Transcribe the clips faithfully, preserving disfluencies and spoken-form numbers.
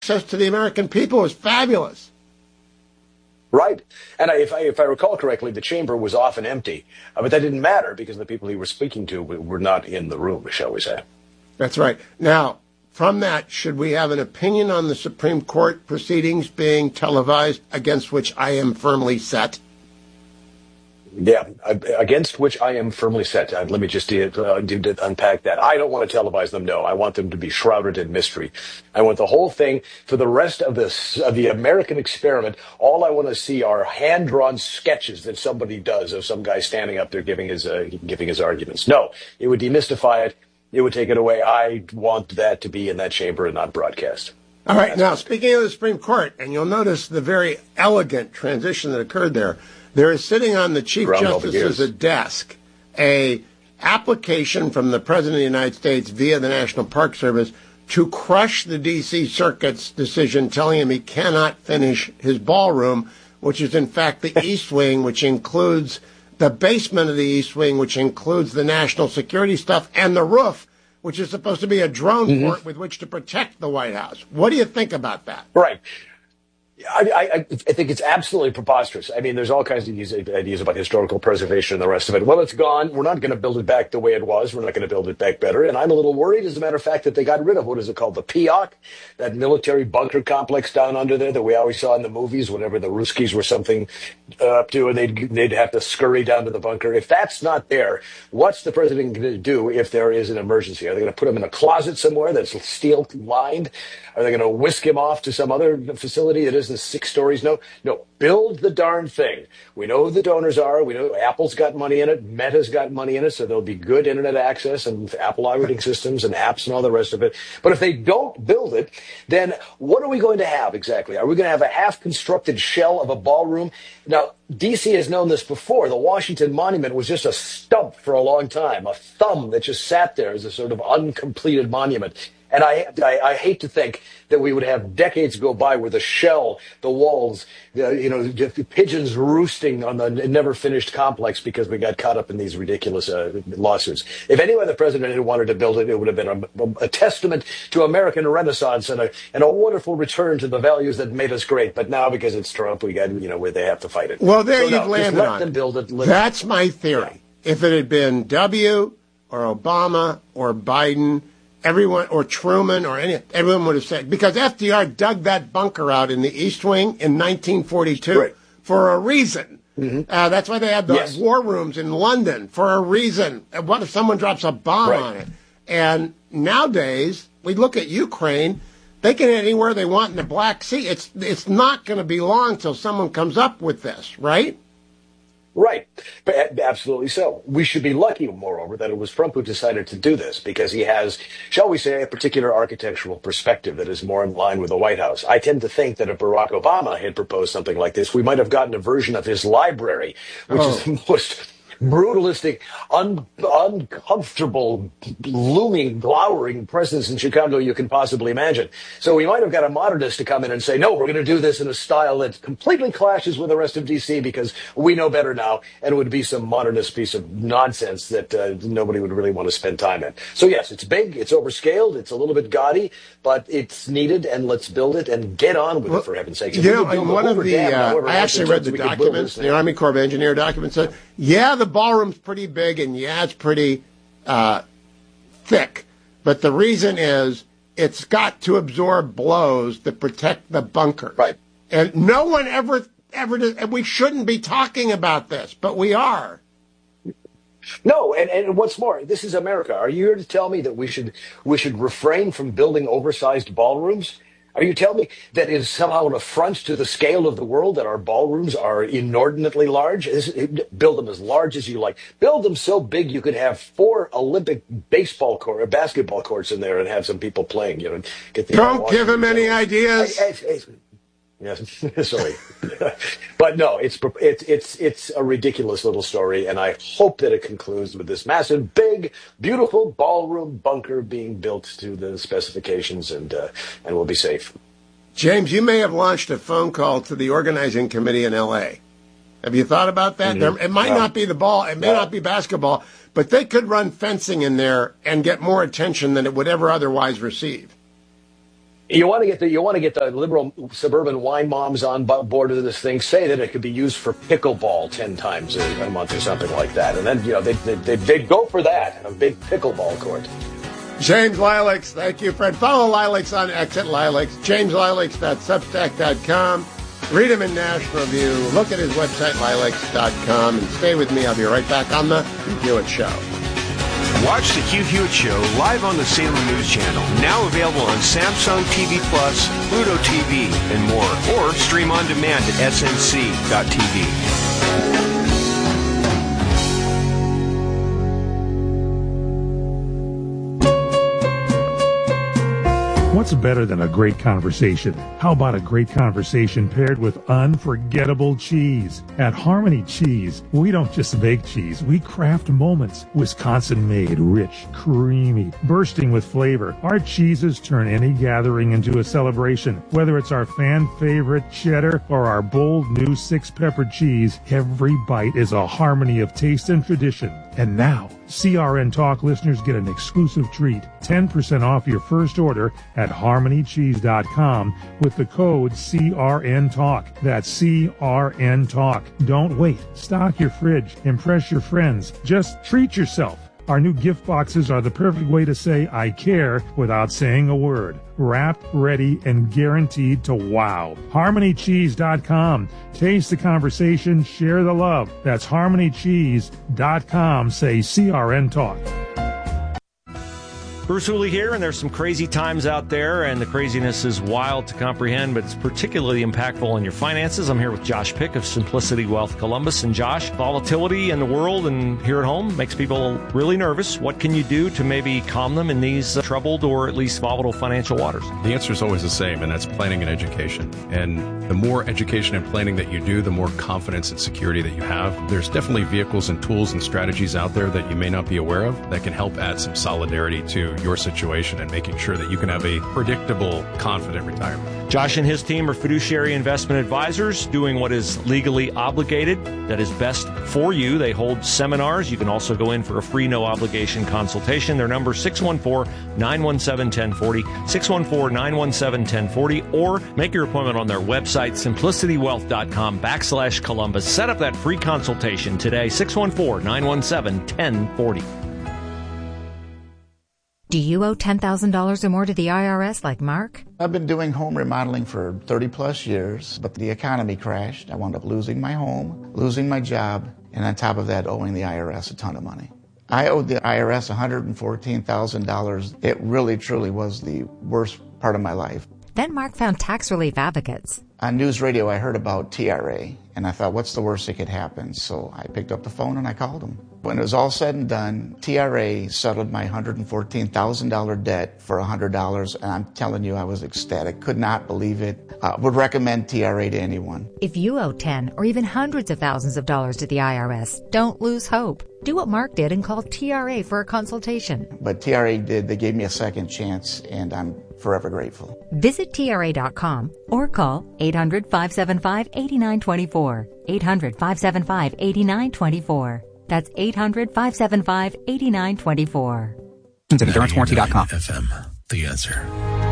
access to the American people is fabulous. Right. And I, if, I, if I recall correctly, the chamber was often empty. Uh, but that didn't matter because the people he was speaking to were not in the room, shall we say. That's right. Now, from that, should we have an opinion on the Supreme Court proceedings being televised, against which I am firmly set? Yeah, against which I am firmly set. Uh, let me just uh, do, do, unpack that. I don't want to televise them, no. I want them to be shrouded in mystery. I want the whole thing, for the rest of this of the American experiment, all I want to see are hand-drawn sketches that somebody does of some guy standing up there giving his uh, giving his arguments. No, it would demystify it. It would take it away. I want that to be in that chamber and not broadcast. All right, now, speaking of the Supreme Court, and you'll notice the very elegant transition that occurred there, there is sitting on the Chief Justice's desk a application from the President of the United States via the National Park Service to crush the D C Circuit's decision telling him he cannot finish his ballroom, which is in fact the East Wing, which includes the basement of the East Wing, which includes the national security stuff, and the roof, which is supposed to be a drone mm-hmm. port with which to protect the White House. What do you think about that? Right. I, I, I think it's absolutely preposterous. I mean, there's all kinds of ideas about historical preservation and the rest of it. Well, it's gone. We're not going to build it back the way it was. We're not going to build it back better. And I'm a little worried, as a matter of fact, that they got rid of, what is it called, the P O C, that military bunker complex down under there that we always saw in the movies whenever the Ruskies were something uh, up to, and they'd, they'd have to scurry down to the bunker. If that's not there, what's the president going to do if there is an emergency? Are they going to put him in a closet somewhere that's steel-lined? Are they going to whisk him off to some other facility that isn't six stories? No, no. Build the darn thing. We know who the donors are. We know Apple's got money in it. Meta's got money in it, so there'll be good internet access and Apple operating systems and apps and all the rest of it. But if they don't build it, then what are we going to have exactly? Are we going to have a half-constructed shell of a ballroom? Now, D C has known this before. The Washington Monument was just a stump for a long time, a thumb that just sat there as a sort of uncompleted monument. And I, I, I hate to think that we would have decades go by where the shell, the walls, the, you know, the pigeons roosting on the never finished complex because we got caught up in these ridiculous uh, lawsuits. If any other president had wanted to build it, it would have been a, a testament to American Renaissance and a, and a wonderful return to the values that made us great. But now, because it's Trump, we got, you know, where they have to fight it. Well, there so, you've no, landed let on them build it. Let That's my theory. Yeah. If it had been W or Obama or Biden, everyone, or Truman, or any, everyone would have said, because F D R dug that bunker out in the East Wing in nineteen forty-two right. for a reason. Mm-hmm. Uh, that's why they had the yes. war rooms in London for a reason. And what if someone drops a bomb right. on it? And nowadays, we look at Ukraine, they can hit anywhere they want in the Black Sea. It's, it's not going to be long till someone comes up with this, right? Right. Absolutely so. We should be lucky, moreover, that it was Trump who decided to do this because he has, shall we say, a particular architectural perspective that is more in line with the White House. I tend to think that if Barack Obama had proposed something like this, we might have gotten a version of his library, which oh. is the most brutalistic, un- uncomfortable, looming, glowering presence in Chicago you can possibly imagine. So we might have got a modernist to come in and say, no, we're going to do this in a style that completely clashes with the rest of D C because we know better now, and it would be some modernist piece of nonsense that uh, nobody would really want to spend time in. So yes, it's big, it's overscaled, it's a little bit gaudy, but it's needed, and let's build it and get on with well, it, for heaven's sake. You know, in one of the, uh, I actually read the documents, the Army Corps of Engineer documents said, yeah, the ballroom's pretty big, and yeah, it's pretty uh, thick. But the reason is it's got to absorb blows that protect the bunkers. Right. And no one ever, ever does, and we shouldn't be talking about this, but we are. No, and, and what's more, this is America. Are you here to tell me that we should we should refrain from building oversized ballrooms? Are you telling me that it is somehow an affront to the scale of the world that our ballrooms are inordinately large? Build them as large as you like. Build them so big you could have four Olympic baseball court or basketball courts in there and have some people playing. You know, get the Don't give him any ideas. I, I, I, Yes, sorry, but no, it's it's it's it's a ridiculous little story, and I hope that it concludes with this massive, big, beautiful ballroom bunker being built to the specifications, and uh, and we'll be safe. James, you may have launched a phone call to the organizing committee in L A. Have you thought about that? Mm-hmm. There, it might no. not be the ball, it may no. not be basketball, but they could run fencing in there and get more attention than it would ever otherwise receive. You want to get the you want to get the liberal suburban wine moms on board with this thing. Say that it could be used for pickleball ten times a, a month or something like that, and then you know they they they they'd go for that, a big pickleball court. James Lileks, thank you, Fred. Follow Lileks on X at Lileks, james lileks dot substack dot com. Read him in National Review. Look at his website, lileks dot com, and stay with me. I'll be right back on the Hugh Hewitt Show. Watch the Hugh Hewitt Show live on the Salem News Channel, now available on Samsung T V Plus, Pluto T V, and more, or stream on demand at S N C dot T V. What's better than a great conversation? How about a great conversation paired with unforgettable cheese? At Harmony Cheese, we don't just make cheese, we craft moments. Wisconsin-made, rich, creamy, bursting with flavor. Our cheeses turn any gathering into a celebration. Whether it's our fan-favorite cheddar or our bold new six-pepper cheese, every bite is a harmony of taste and tradition. And now, C R N Talk listeners get an exclusive treat, ten percent off your first order at harmony cheese dot com with the code C R N Talk. That's C R N Talk. Don't wait. Stock your fridge. Impress your friends. Just treat yourself. Our new gift boxes are the perfect way to say I care without saying a word. Wrapped, ready, and guaranteed to wow. harmony cheese dot com. Taste the conversation, share the love. That's harmony cheese dot com. Say C R N Talk. Bruce Hooley here, and there's some crazy times out there, and the craziness is wild to comprehend, but it's particularly impactful on your finances. I'm here with Josh Pick of Simplicity Wealth Columbus. And Josh, volatility in the world and here at home makes people really nervous. What can you do to maybe calm them in these uh, troubled or at least volatile financial waters? The answer is always the same, and that's planning and education. And the more education and planning that you do, the more confidence and security that you have. There's definitely vehicles and tools and strategies out there that you may not be aware of that can help add some solidarity to your situation and making sure that you can have a predictable, confident retirement. Josh and his team are fiduciary investment advisors doing what is legally obligated, that is best for you. They hold seminars. You can also go in for a free, no-obligation consultation. Their number is six one four, nine one seven, one zero four zero, six one four, nine one seven, one zero four zero, or make your appointment on their website, simplicity wealth dot com backslash Columbus. Set up that free consultation today, six one four, nine one seven, one zero four zero. Do you owe ten thousand dollars or more to the I R S like Mark? I've been doing home remodeling for thirty plus years, but the economy crashed. I wound up losing my home, losing my job, and on top of that, owing the I R S a ton of money. I owed the I R S one hundred fourteen thousand dollars. It really, truly was the worst part of my life. Then Mark found Tax Relief Advocates. On news radio, I heard about T R A, and I thought, what's the worst that could happen? So I picked up the phone and I called them. When it was all said and done, T R A settled my one hundred fourteen thousand dollars debt for one hundred dollars, and I'm telling you, I was ecstatic. Could not believe it. Uh, would recommend T R A to anyone. If you owe ten or even hundreds of thousands of dollars to the I R S, don't lose hope. Do what Mark did and call T R A for a consultation. But T R A did. They gave me a second chance, and I'm forever grateful. Visit T R A dot com or call eight hundred, five seven five, eight nine two four. eight hundred, five seven five, eight nine two four. That's eight hundred, five seven five, eight nine two four. endurance warranty dot com. F M, the answer.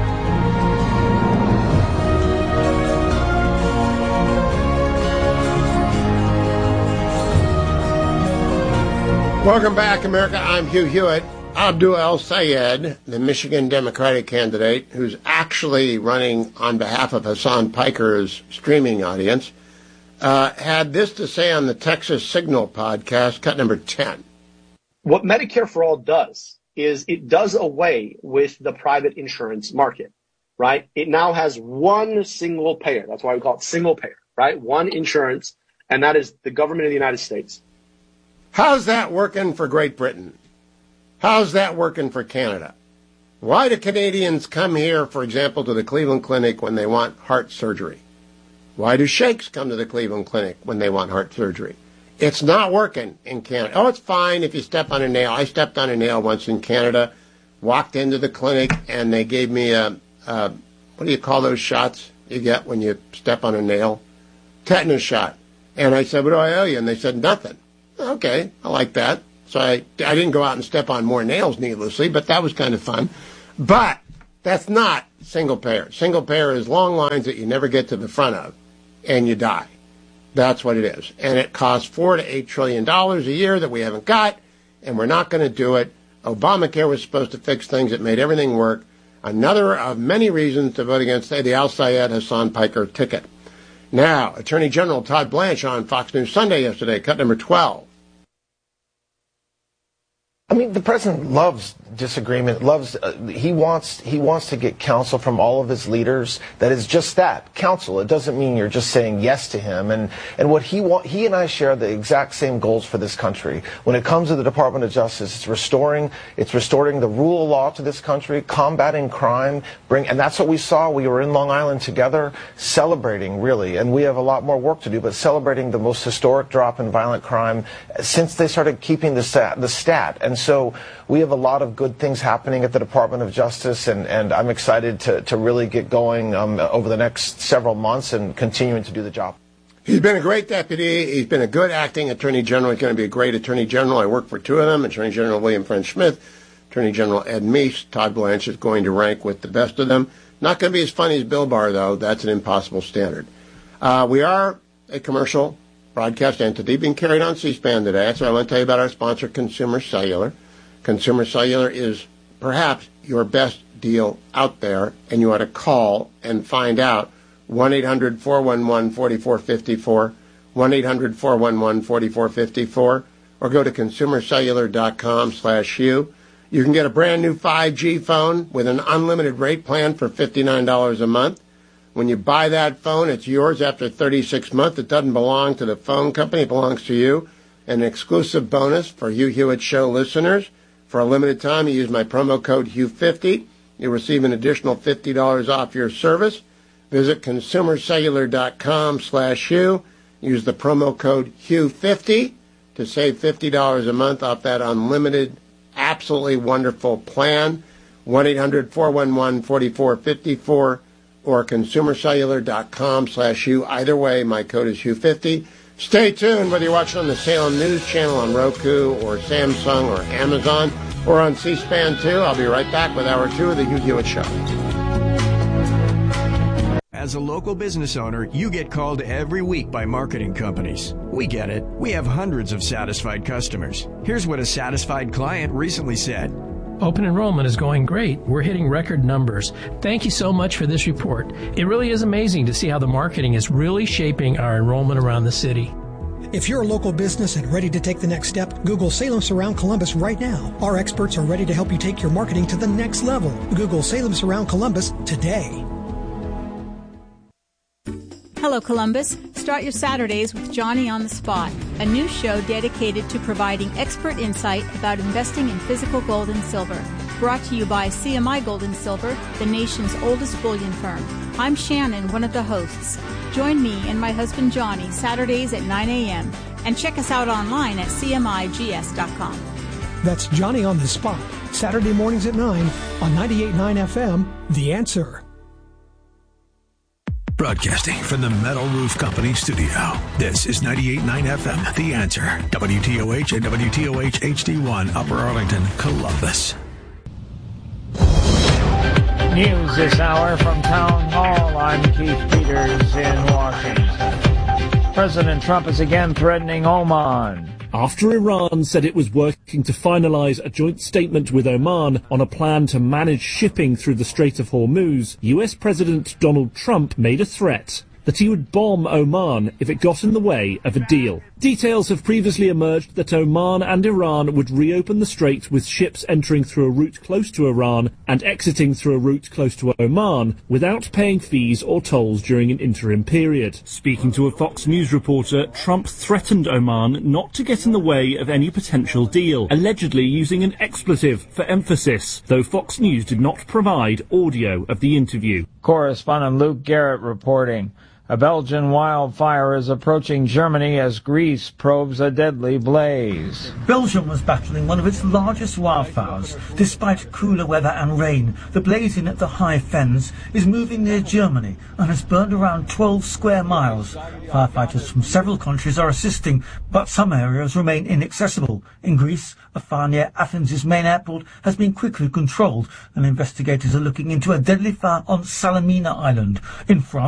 Welcome back, America. I'm Hugh Hewitt. Abdul El-Sayed, the Michigan Democratic candidate, who's actually running on behalf of Hassan Piker's streaming audience, uh, had this to say on the Texas Signal podcast, cut number ten. What Medicare for All does is it does away with the private insurance market, right? It now has one single payer. That's why we call it single payer, right? One insurance, and that is the government of the United States. How's that working for Great Britain? How's that working for Canada? Why do Canadians come here, for example, to the Cleveland Clinic when they want heart surgery? Why do sheikhs come to the Cleveland Clinic when they want heart surgery? It's not working in Canada. Oh, it's fine if you step on a nail. I stepped on a nail once in Canada, walked into the clinic, and they gave me a, a what do you call those shots you get when you step on a nail? Tetanus shot. And I said, what do I owe you? And they said, nothing. Okay, I like that. So I, I didn't go out and step on more nails needlessly, but that was kind of fun. But that's not single payer. Single payer is long lines that you never get to the front of, and you die. That's what it is. And it costs four to eight trillion dollars a year that we haven't got, and we're not going to do it. Obamacare was supposed to fix things. It made everything work. Another of many reasons to vote against the Al-Sayed Hassan Piker ticket. Now, Attorney General Todd Blanche on Fox News Sunday yesterday, cut number twelve. I mean, the president loves disagreement, loves, uh, he wants he wants to get counsel from all of his leaders. That is just that, counsel. It doesn't mean you're just saying yes to him. And, and what he want, he and I share the exact same goals for this country. When it comes to the Department of Justice, it's restoring, it's restoring the rule of law to this country, combating crime, bring, and that's what we saw. We were in Long Island together, celebrating, really, and we have a lot more work to do, but celebrating the most historic drop in violent crime since they started keeping the stat, the stat. And so we have a lot of good things happening at the Department of Justice, and, and I'm excited to, to really get going um, over the next several months and continuing to do the job. He's been a great deputy. He's been a good acting attorney general. He's going to be a great attorney general. I work for two of them, Attorney General William French Smith, Attorney General Ed Meese. Todd Blanche is going to rank with the best of them. Not going to be as funny as Bill Barr, though. That's an impossible standard. Uh, we are a commercial broadcast entity being carried on C-SPAN today. So I want to tell you about our sponsor, Consumer Cellular. Consumer Cellular is perhaps your best deal out there, and you ought to call and find out. one eight hundred four one one four four five four, one eight hundred four one one four four five four, or go to consumer cellular dot com slash Hugh. You can get a brand new five G phone with an unlimited rate plan for fifty-nine dollars a month. When you buy that phone, it's yours after thirty-six months. It doesn't belong to the phone company. It belongs to you. An exclusive bonus for Hugh Hewitt Show listeners. For a limited time, you use my promo code Hugh fifty. You'll receive an additional fifty dollars off your service. Visit consumer cellular dot com slash Hugh. Use the promo code Hugh fifty to save fifty dollars a month off that unlimited, absolutely wonderful plan. one eight hundred four one one four four five four or consumer cellular dot com slash Hugh. Either way, my code is Hugh fifty. Stay tuned, whether you're watching on the Salem News Channel on Roku or Samsung or Amazon or on C-SPAN two. I'll be right back with hour two of the Hugh Hewitt Show. As a local business owner, you get called every week by marketing companies. We get it. We have hundreds of satisfied customers. Here's what a satisfied client recently said. Open enrollment is going great. We're hitting record numbers. Thank you so much for this report. It really is amazing to see how the marketing is really shaping our enrollment around the city. If you're a local business and ready to take the next step, Google Salem Surround Columbus right now. Our experts are ready to help you take your marketing to the next level. Google Salem Surround Columbus today. Hello, Columbus. Start your Saturdays with Johnny on the Spot, a new show dedicated to providing expert insight about investing in physical gold and silver. Brought to you by C M I Gold and Silver, the nation's oldest bullion firm. I'm Shannon, one of the hosts. Join me and my husband Johnny Saturdays at nine a.m. and check us out online at C M I G S dot com. That's Johnny on the Spot, Saturday mornings at nine on ninety-eight point nine F M, The Answer. Broadcasting from the Metal Roof Company studio. This is ninety-eight point nine F M, The Answer. W T O H and W T O H H D one, Upper Arlington, Columbus. News this hour from Town Hall. I'm Keith Peters in Washington. President Trump is again threatening Oman. After Iran said it was working to finalize a joint statement with Oman on a plan to manage shipping through the Strait of Hormuz, U S President Donald Trump made a threat that he would bomb Oman if it got in the way of a deal. Details have previously emerged that Oman and Iran would reopen the strait with ships entering through a route close to Iran and exiting through a route close to Oman without paying fees or tolls during an interim period. Speaking to a Fox News reporter, Trump threatened Oman not to get in the way of any potential deal, allegedly using an expletive for emphasis, though Fox News did not provide audio of the interview. Correspondent Luke Garrett reporting. A Belgian wildfire is approaching Germany as Greece probes a deadly blaze. Belgium was battling one of its largest wildfires. Despite cooler weather and rain, the blazing at the High Fens is moving near Germany and has burned around twelve square miles. Firefighters from several countries are assisting, but some areas remain inaccessible. In Greece, a fire near Athens' main airport has been quickly controlled, and investigators are looking into a deadly fire on Salamina Island. In France,